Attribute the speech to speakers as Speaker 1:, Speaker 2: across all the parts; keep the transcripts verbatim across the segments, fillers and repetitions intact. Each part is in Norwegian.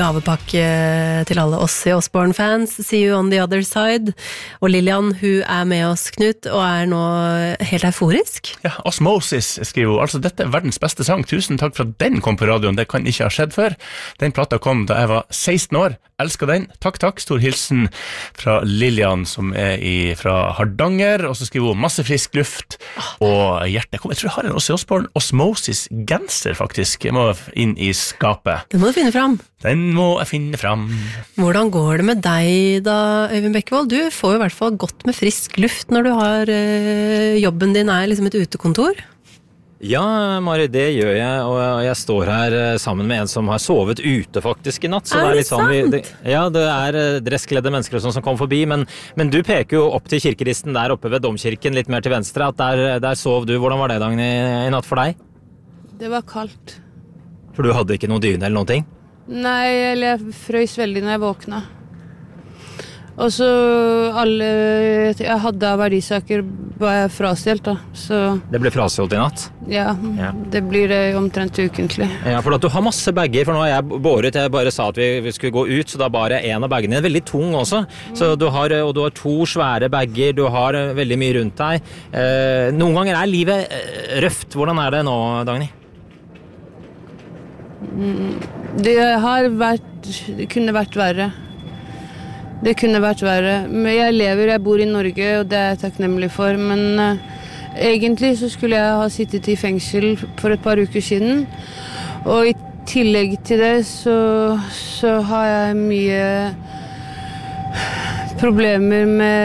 Speaker 1: gavepakke til alle oss i Osborne-fans. See you on the other side. Og Lillian, hun er med oss, Knut, og er nå helt euforisk.
Speaker 2: Ja, Osmosis skriver hun. Altså, dette er verdens beste sang. Tusen takk for at den kom på radioen. Det kan ikke ha skjedd før. Den plata kom da jeg var seksten år. Elsker den. Takk, takk. Stor hilsen fra Lillian, som er i, fra Hardanger. Og så skriver hun masse frisk luft og hjerte. Kom, jeg tror jeg har en Ossi Osborne Osmosis-genser, faktisk. Jeg må inn i skapet.
Speaker 1: Den må du finne fram.
Speaker 2: Den må jeg finne fram.
Speaker 1: Hvordan går det med deg da, Øyvind Bekkevold? Du får jo i hvert fall godt med frisk luft når du har øh, jobben din er liksom et utekontor.
Speaker 3: Ja, Mari, det gjør jeg, og jeg står her sammen med en som har sovet ute faktisk i natt. Så
Speaker 1: er
Speaker 3: det er
Speaker 1: det
Speaker 3: litt sånn, vi, det, ja, det er dresskledde mennesker og sånn som kom forbi, men, men du peker jo opp til kirkeristen der oppe ved Domkirken, litt mer til venstre, at der, der sov du. Hvordan var det dagen i, i natt for deg?
Speaker 4: Det var kaldt.
Speaker 3: For du hadde ikke noen dyne eller noen ting?
Speaker 4: Nei, eller jeg frøys veldig når jeg våkna. Og så alle jeg hadde av verdisaker var jeg frastjelt da, så...
Speaker 3: Det ble frastjelt i natt?
Speaker 4: Ja, ja, det blir det omtrent ukentlig.
Speaker 3: Ja, for at du har masse bagger, for nå har jeg båret, jeg bare sa at vi, vi skulle gå ut, så da bare en av baggene er veldig tung også, mm. så du har, og du har to svære bagger, du har veldig mye rundt deg. Eh, noen ganger er livet røft. Hvordan er det nå, Dagny?
Speaker 4: Det har vært, det kunne vært verre. Det kunne vært verre. Men jeg lever, jeg bor i Norge, og det er jeg takknemlig for. Men uh, egentlig så skulle jeg ha sittet i fengsel for et par uker siden. Og i tillegg til det så, så har jeg mye problemer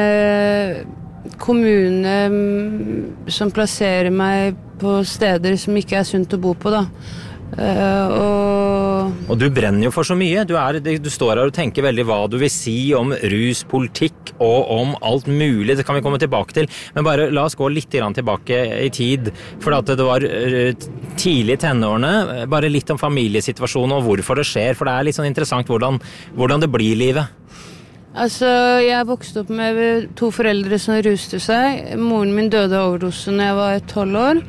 Speaker 4: med kommune som plasserer meg på steder som ikke er sunt å bo på, da. Uh, og...
Speaker 3: og du brenner jo for så mye. Du, er, du står her og tenker veldig hva du vil si om ruspolitikk og om alt mulig. Det kan vi komme tilbake til. Men bare la oss gå litt tilbake i tid. For at det var tidlig i tenårene. Bare litt om familiesituasjonen og hvorfor det skjer. For det er litt sånn interessant hvordan, hvordan det blir livet.
Speaker 4: Altså, jeg vokste opp med to foreldre som ruste seg. Moren min døde av overdose når jeg var tolv år.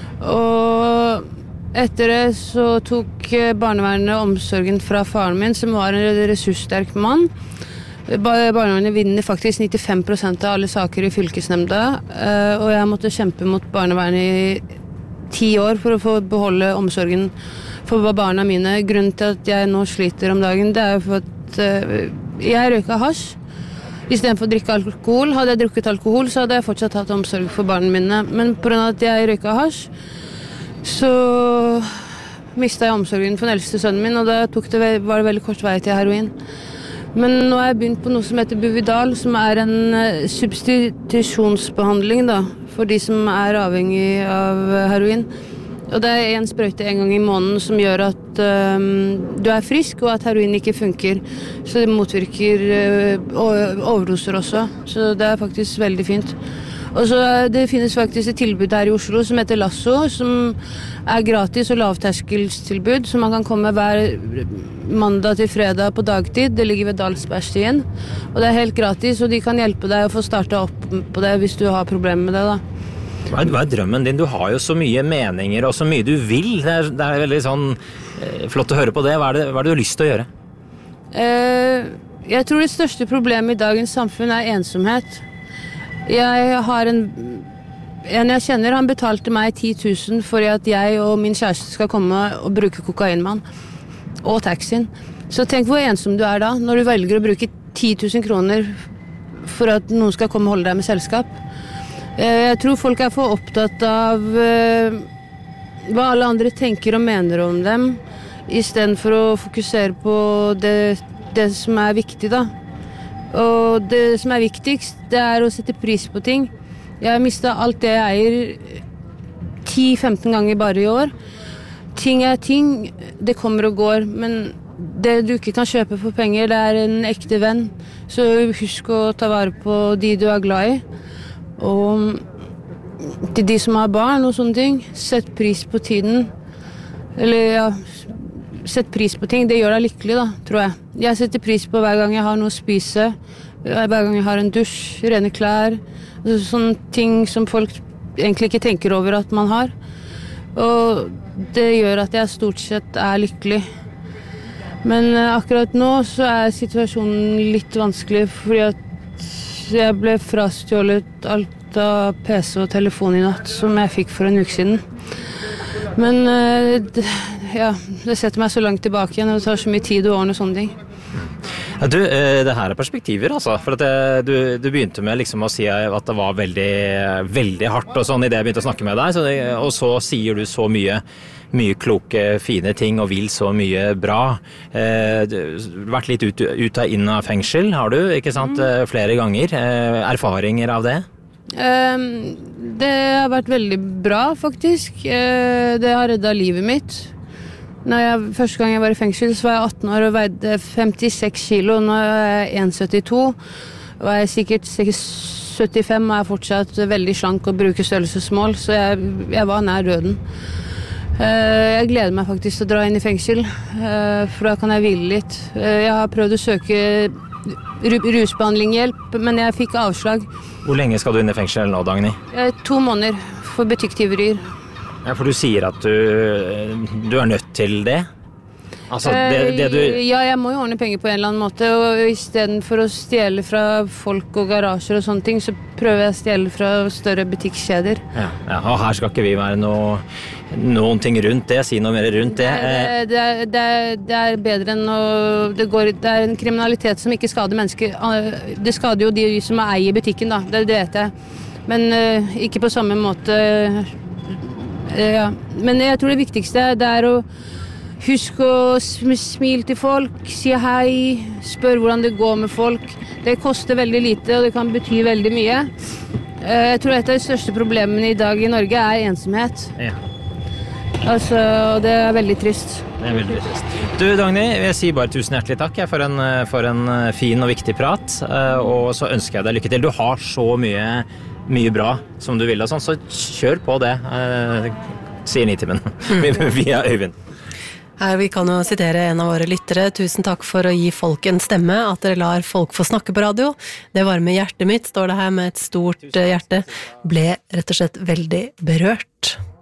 Speaker 4: Og... etter det så tok barnevernet omsorgen fra faren min, som var en ressurssterk mann. Barnevernet vinner faktisk nittifem prosent av alle saker i fylkesnemnda, og jeg måtte kjempe mot barnevernet i ti år for å få beholde omsorgen for barna mine. Grunnen til at jeg nå sliter om dagen, det er jo for at jeg røyka hasj. I stedet for å drikke alkohol, hadde jeg drukket alkohol, så hadde jeg fortsatt hatt omsorg for barna mine. Men på grunn av at jeg røyka hasj, så mistet jeg omsorgen for den eldste sønnen min, og da tok det, var det veldig kort vei til heroin. Men nå har jeg begynt på noe som heter Buvidal, som er en substitusjonsbehandling da, for de som er avhengig av heroin. Og det er en sprøyte en gang i måneden som gjør at um, du er frisk, og at heroin ikke funker. Så det motvirker uh, overdoser også, så det er faktisk veldig fint. Og så det finnes faktisk et tilbud her i Oslo som heter Lasso, som er gratis og lavterskelstilbud, så man kan komme hver mandag til fredag på dagtid. Det ligger ved Dalsbergstien, og det er helt gratis, og de kan hjelpe deg å få startet opp på det hvis du har problemer med det da.
Speaker 3: Hva er, hva er drømmen din? Du har jo så mye meninger og så mye du vil. Det er, det er veldig sånn eh, flott å høre på det. Hva er det, hva er det du har lyst til å gjøre?
Speaker 4: Eh, jeg tror det største problemet i dagens samfunn er ensomhet. Jeg har en, en jeg kjenner, han betalte meg ti tusen for at jeg og min kjæreste skal komme og bruke kokain med han, og taxien. Så tenk hvor ensom du er da, når du velger å bruke ti tusen kroner for at noen skal komme og holde deg med selskap. Jeg tror folk er for opptatt av hva alle andre tenker og mener om dem, i stedet for å fokusere på det, det som er viktig da. Og det som er viktigst, det er å sette pris på ting. Jeg har mistet alt det jeg eier ti til femten ganger bare i år. Ting er ting, det kommer og går, men det du ikke kan kjøpe for penger, det er en ekte venn. Så husk å ta vare på de du er glad i. Og til de som har barn og sånne ting, sett pris på tiden. Eller ja... Sett pris på ting, det gjør deg lykkelig da, tror jeg. Jeg setter pris på hver gang jeg har noe å spise, hver gang jeg har en dusj, rene klær, sånne ting som folk egentlig ikke tenker over at man har. Og det gjør at jeg stort sett er lykkelig. Men akkurat nå så er situasjonen litt vanskelig, fordi at jeg ble frastjålet alt av P C og telefon i natt, som jeg fikk for en uke siden. Men det, ja, det setter meg så langt tilbake igjen, og det tar så mye tid og ordne og sånne ting.
Speaker 3: Ja, du, det her er perspektiver, altså. For at det, du, du begynte med liksom å si at det var veldig, veldig hardt og sånn i det jeg begynte å snakke med deg, så det, og så sier du så mye, mye kloke, fine ting og vil så mye bra. Eh, du har vært litt ut, ut av inn av fengsel, har du, ikke sant, mm. flere ganger. Eh, erfaringer av det?
Speaker 4: Um, det har vært veldig bra, faktisk. Uh, det har reddet livet mitt. Når jeg, første gang jeg var i fengsel, så var jeg atten år og veide femtiseks kilo. Nå er jeg en komma syttito. Og jeg er sikkert syttifem og er fortsatt veldig slank og bruker størrelsesmål, så jeg, jeg var nær døden. Jeg gleder meg faktisk til å dra inn i fengsel, for da kan jeg hvile litt. Jeg har prøvd å søke rusbehandlinghjelp, men jeg fikk avslag.
Speaker 3: Hvor lenge skal du inn i fengsel nå, Dagny?
Speaker 4: To måneder for butikktyverier.
Speaker 3: Ja, for du sier at du, du er nødt til det? Altså, det, det du...
Speaker 4: Ja, jeg må jo ordne penger på en eller annen måte, og i stedet for å stjele fra folk og garasjer og sånne ting, så prøver jeg å stjele fra større butikkjeder.
Speaker 3: Ja, ja, og her skal ikke vi være noe, noen ting rundt det, si noe mer rundt det.
Speaker 4: Nei, det, det, det, er, det er bedre enn å... Det, går, det er en kriminalitet som ikke skader mennesker. Det skader jo de som eier butikken, da, det vet jeg. Men uh, ikke på samme måte... Ja, men jeg tror det viktigste det er å huske å smile til folk, si hei, spør hvordan det går med folk. Det koster veldig lite, og det kan bety veldig mye. Jeg tror et av de største problemene i dag i Norge er ensomhet.
Speaker 3: Ja.
Speaker 4: Altså, og det er veldig trist.
Speaker 3: Det er veldig trist. Du, Dagny, jeg sier bare tusen hjertelig takk for en, for en fin og viktig prat, og så ønsker jeg deg lykke til. Du har så mye... mye bra som du vil og sånn, så kjør på det, eh, sier Nitimen. Vi, vi er Øyvind.
Speaker 1: Her, vi kan jo sitere en av våre lyttere. Tusen takk for å gi folk en stemme, at dere lar folk få snakke på radio. Det varmer hjertet mitt, står det her med et stort hjerte. Ble rett og slett veldig berørt.